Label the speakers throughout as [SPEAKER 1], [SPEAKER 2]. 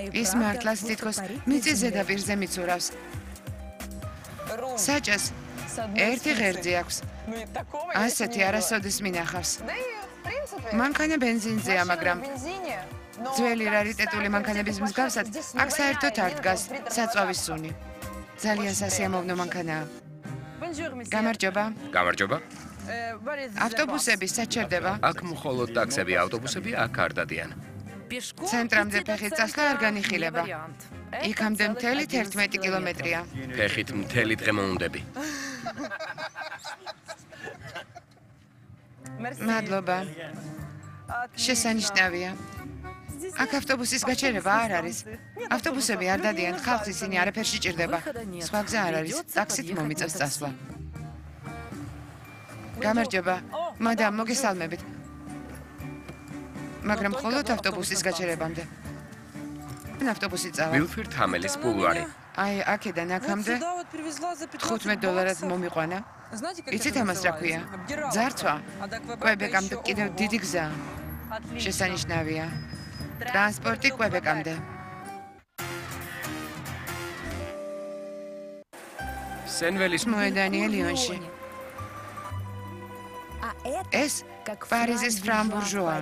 [SPEAKER 1] ის მართლაც თითქოს მიწის ზედაპირზე მიცურავს. საჭას ერთი ღერძი აქვს. ასეთი არასოდეს მინახავს. მანქანა ბენზინზეა, მაგრამ ძველი რარიტეტული მანქანების მსგავსად აქ საერთოდ არ დგას საწვავის სუნი. ძალიან სასიამოვნო მანქანაა. გამარჯობა.
[SPEAKER 2] გამარჯობა.
[SPEAKER 1] ავტობუსები საჩერდება.
[SPEAKER 2] აქ მხოლოდ ტაქსები, ავტობუსები აქ არ დადიან.
[SPEAKER 1] ცენტრამდე ფეხით წასვლა არ განიხილება. იქამდე მთელი 11 კილომეტრია.
[SPEAKER 2] ფეხით მთელი დღე მოუნდები.
[SPEAKER 1] მადლობა. შესანიშნავია. აქ ავტობუსის გაჩერება არ არის. ავტობუსები არ დადიან, ხალხს ისინი არაფერ შეჭირდება. სხვა გზა არ არის, ტაქსით მომიწევს წასვლა. გამარჯობა. მადამ, მოგესალმებით. მაგრამ მხოლოდ ავტობუსის გაჩერებამდე. ავტობუსი წავა.
[SPEAKER 2] ვილფირდ ჰამელის ბულვარი.
[SPEAKER 1] აი, აქედან აქამდე $15 მომიყვანა. იცით ამას რა ქვია? ძარცვა. კვებეკამდე კიდევ დიდი გზაა. შესანიშნავია. ტრანსპორტი კვებეკამდე.
[SPEAKER 2] სენველის
[SPEAKER 1] მოედანია ლიონში. ეს პარიზის ფრამბურჟუაა.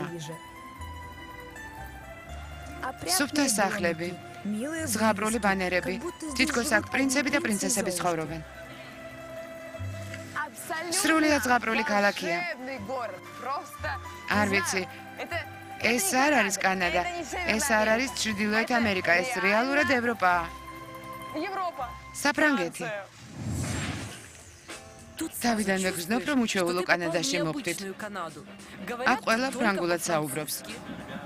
[SPEAKER 1] სუფთა სახლები, ზღაპრული ბანერები, თითქოს აქ პრინცები და პრინცესები ცხოვრობენ. სრულიად ზღაპრული ქალაქია. არ ვიცი, ეს არ არის კანადა, ეს არ არის ჩრდილოეთ ამერიკა, ეს რეალურად ევროპაა. საფრანგეთი. თავიდანვე გრძნობ, რომ უჩვეულო კანადაში მოვხდით. აქ ყველა ფრანგულად საუბრობს.